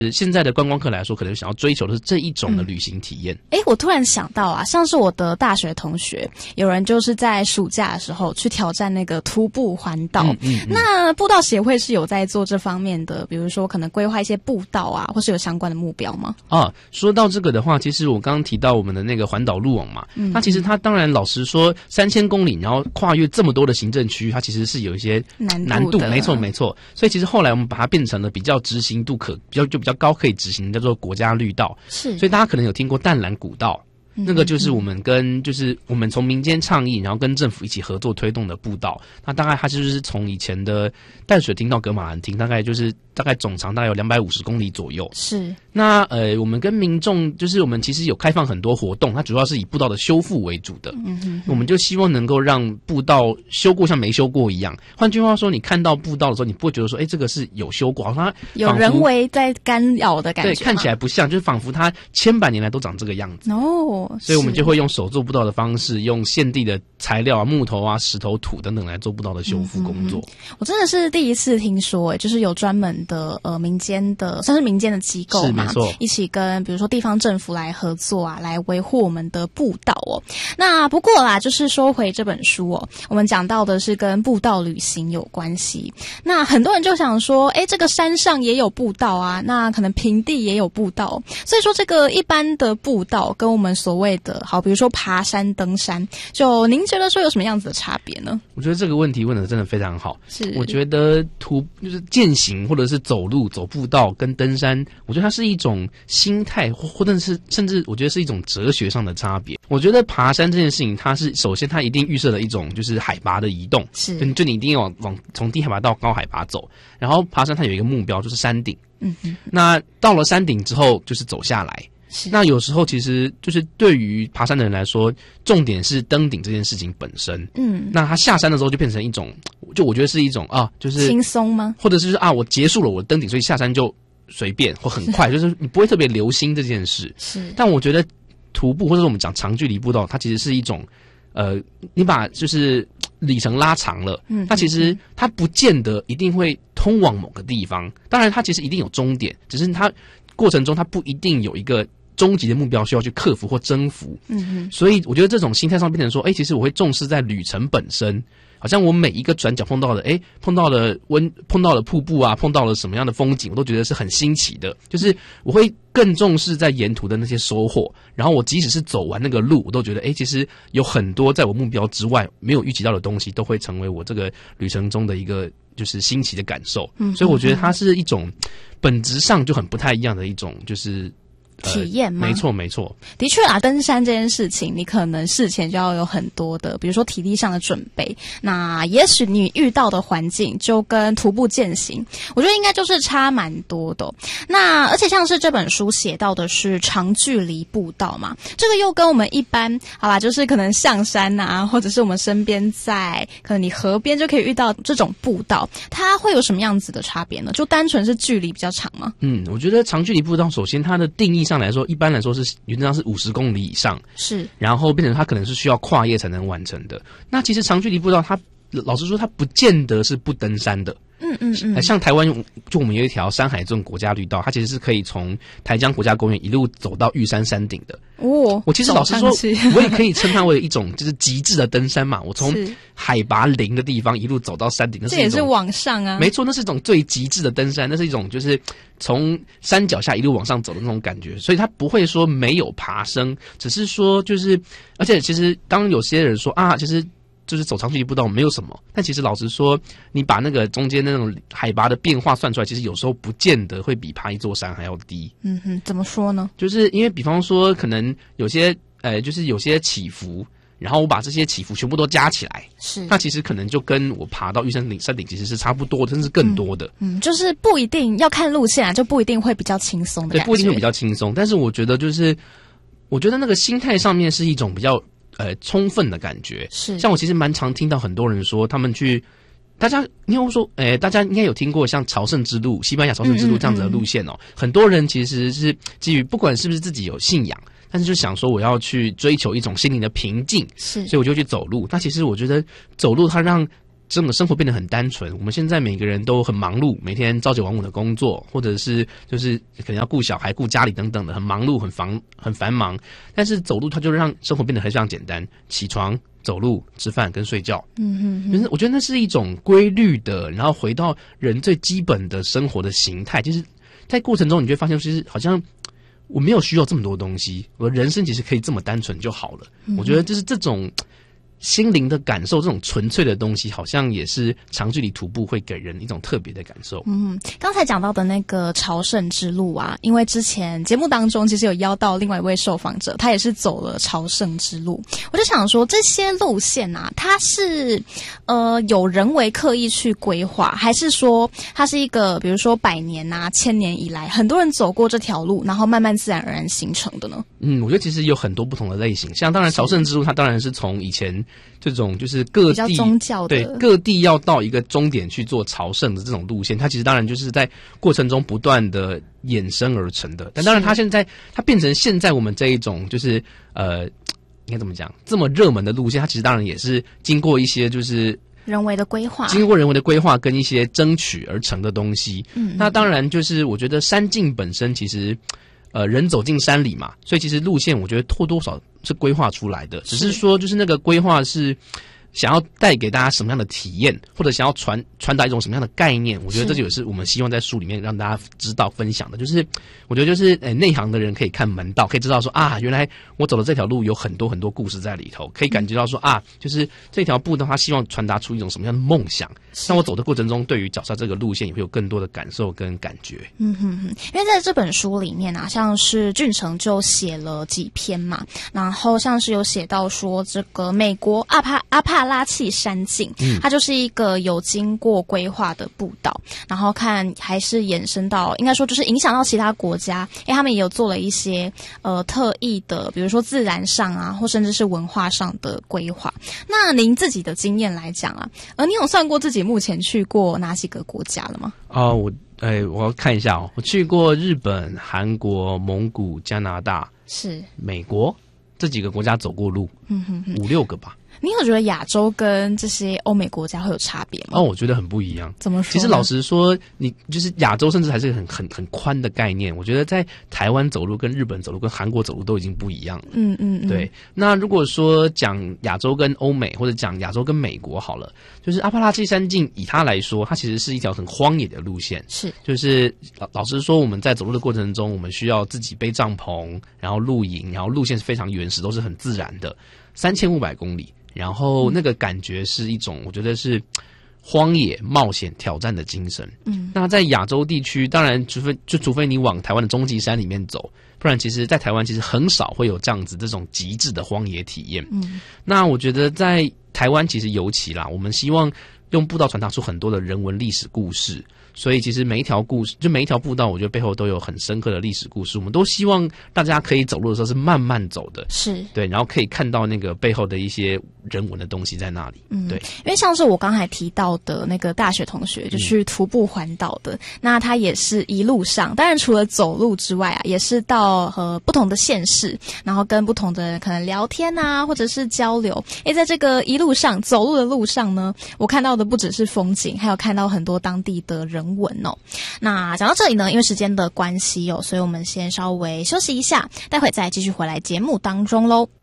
现在的观光客来说，可能想要追求的是这一种的旅行体验。 我突然想到啊，像是我的大学同学，有人就是在暑假的时候去挑战那个徒步环岛。那步道协会是有在做这方面的，比如说可能规划一些步道啊，或是有相关的目标吗？ 说到这个的话，其实我刚刚提到我们的那个环岛路网嘛，它其实它当然老实说3000公里，然后跨越这么多的行政区域，它其实是有一些难度，没错。所以其实后来我们把它变成了比较执行度比较高可以执行的，叫做国家绿道。是，所以大家可能有听过淡蓝古道。那个就是我们就是我们从民间倡议，然后跟政府一起合作推动的步道。那大概它就是从以前的淡水厅到噶玛兰厅，大概总长大概有250公里左右。是。那我们跟民众就是我们其实有开放很多活动，它主要是以步道的修复为主的。我们就希望能够让步道修过像没修过一样。换句话说，你看到步道的时候，你不会觉得说，这个是有修过，好像它有人为在干扰的感觉。 对，看起来不像，就是仿佛它千百年来都长这个样子。所以我们就会用手做步道的方式，用现地的材料啊、木头啊、石头、土等等来做步道的修复工作。 我真的是第一次听说，就是有专门的民间的，算是民间的机构嘛， 没错， 一起跟比如说地方政府来合作啊，来维护我们的步道哦。那不过啦，就是说回这本书哦，我们讲到的是跟步道旅行有关系。那很多人就想说，这个山上也有步道啊，那可能平地也有步道，所以说这个一般的步道跟我们所谓的比如说爬山、登山，就您觉得说有什么样子的差别呢？ 我觉得这个问题问得真的非常好。 是， 我觉得就是健行或者是走路、走步道跟登山，我觉得它是一种心态，或者是甚至我觉得是一种哲学上的差别。我觉得爬山这件事情，它是首先它一定预设了一种就是海拔的移动，是，就你一定要往从低海拔到高海拔走，然后爬山它有一个目标就是山顶。那到了山顶之后就是走下来。那有时候其实就是对于爬山的人来说，重点是登顶这件事情本身。那他下山的时候就变成一种，就我觉得是一种就是轻松吗？ 或者是我结束了我的登顶，所以下山就随便或很快，就是你不会特别留心这件事。是，但我觉得徒步或者是我们讲长距离步道，它其实是一种你把就是里程拉长了，它其实它不见得一定会通往某个地方，当然它其实一定有终点，只是它过程中它不一定有一个终极的目标需要去克服或征服。所以我觉得这种心态上变成说，其实我会重视在旅程本身，好像我每一个转角碰到了瀑布啊，碰到了什么样的风景，我都觉得是很新奇的，就是我会更重视在沿途的那些收获，然后我即使是走完那个路，我都觉得其实有很多在我目标之外没有预期到的东西，都会成为我这个旅程中的一个就是新奇的感受。所以我觉得它是一种本质上就很不太一样的一种就是体验吗？ 没错， 的确啊，登山这件事情，你可能事前就要有很多的，比如说体力上的准备。那也许你遇到的环境就跟徒步健行，我觉得应该就是差蛮多的。那而且像是这本书写到的是长距离步道嘛，这个又跟我们一般就是可能象山啊，或者是我们身边在可能你河边就可以遇到这种步道，它会有什么样子的差别呢？就单纯是距离比较长吗？ 我觉得长距离步道首先它的定义上来说，一般来说是原则上是50公里以上，是，然后变成它可能是需要跨夜才能完成的。那其实长距离步道它老实说它不见得是不登山的。像台湾就我们有一条山海圳国家绿道，它其实是可以从台江国家公园一路走到玉山山顶的。我其实老实说，我也可以称它为一种就是极致的登山嘛。我从海拔0的地方一路走到山顶， 这也是往上啊。 没错，那是一种最极致的登山，那是一种就是从山脚下一路往上走的那种感觉。所以它不会说没有爬升，只是说就是，而且其实当有些人说其实就是走长距离步道没有什么，但其实老实说，你把那个中间那种海拔的变化算出来，其实有时候不见得会比爬一座山还要低。 怎么说呢？就是因为比方说，可能有些就是有些起伏，然后我把这些起伏全部都加起来，是，那其实可能就跟我爬到玉山山顶其实是差不多的，甚至更多的。 就是不一定要看路线就不一定会比较轻松的感觉。 对，不一定会比较轻松，但是我觉得那个心态上面是一种比较充分的感觉。是，像我其实蛮常听到很多人说，他们去，大家应该有听过像朝圣之路、西班牙朝圣之路这样子的路线哦。很多人其实是基于不管是不是自己有信仰，但是就想说我要去追求一种心灵的平静，是，所以我就去走路。那其实我觉得走路它让整个生活变得很单纯。我们现在每个人都很忙碌，每天朝九晚五的工作，或者是就是可能要顾小孩、顾家里等等的，很忙碌、很繁忙。但是走路它就让生活变得非常简单，起床、走路、吃饭跟睡觉。就是我觉得那是一种规律的，然后回到人最基本的生活的形态。就是在过程中，你就会发现，其实好像我没有需要这么多东西，我的人生其实可以这么单纯就好了。我觉得就是这种心灵的感受，这种纯粹的东西，好像也是长距离徒步会给人一种特别的感受。 刚才讲到的那个朝圣之路啊，因为之前节目当中其实有邀到另外一位受访者，他也是走了朝圣之路。我就想说，这些路线啊，它是有人为刻意去规划，还是说它是一个比如说100年啊、1000年以来很多人走过这条路，然后慢慢自然而然形成的呢？ 我觉得其实有很多不同的类型，像当然朝圣之路，它当然是从以前这种就是各地比较宗教的， 对各地要到一个终点去做朝圣的这种路线，它其实当然就是在过程中不断的衍生而成的。但当然，它变成现在我们这一种就是应该怎么讲，这么热门的路线，它其实当然也是经过一些就是人为的规划， 经过人为的规划跟一些争取而成的东西。那当然就是我觉得山径本身其实人走进山里嘛，所以其实路线我觉得或多少是规划出来的，只是说就是那个规划是想要带给大家什么样的体验，或者想要传达一种什么样的概念，我觉得这就是我们希望在书里面让大家知道分享的。就是我觉得就是内行的人可以看门道，可以知道说啊，原来我走的这条路有很多很多故事在里头，可以感觉到说啊，就是这条步道他希望传达出一种什么样的梦想。那我走的过程中，对于脚下这个路线也会有更多的感受跟感觉。 因为在这本书里面啊，像是俊成就写了几篇嘛，然后像是有写到说这个美国阿帕拉契山径，它就是一个有经过规划的步道，然后看还是衍生到，应该说就是影响到其他国家，他们也有做了一些特意的，比如说自然上啊，或甚至是文化上的规划。那您自己的经验来讲啊，你有算过自己目前去过哪几个国家了吗？ 我要看一下哦，我去过日本、韩国、蒙古、加拿大、是美国这几个国家走过路，5、6个吧。你有觉得亚洲跟这些欧美国家会有差别吗？ 我觉得很不一样。 怎么说？ 其实老实说，你就是亚洲，甚至还是很宽的概念。我觉得在台湾走路、跟日本走路、跟韩国走路都已经不一样了。对。那如果说讲亚洲跟欧美，或者讲亚洲跟美国好了，就是阿帕拉契山径，以它来说，它其实是一条很荒野的路线。是。就是老实说，我们在走路的过程中，我们需要自己背帐篷，然后露营，然后路线是非常原始，都是很自然的，3500公里。然后那个感觉是一种，我觉得是荒野冒险挑战的精神。那在亚洲地区，当然除非你往台湾的终极山里面走，不然其实在台湾其实很少会有这样子这种极致的荒野体验。那我觉得在台湾其实尤其啦，我们希望用步道传达出很多的人文历史故事。所以其实每一条故事，就每一条步道，我觉得背后都有很深刻的历史故事。我们都希望大家可以走路的时候是慢慢走的，是对，然后可以看到那个背后的一些人文的东西在那里。对， 因为像是我刚才提到的那个大学同学，就去徒步环岛的，那他也是一路上，当然除了走路之外啊，也是到不同的县市，然后跟不同的人可能聊天啊，或者是交流。在这个一路上走路的路上呢，我看到的不只是风景，还有看到很多当地的人文哦。那讲到这里呢，因为时间的关系所以我们先稍微休息一下，待会再继续回来节目当中咯。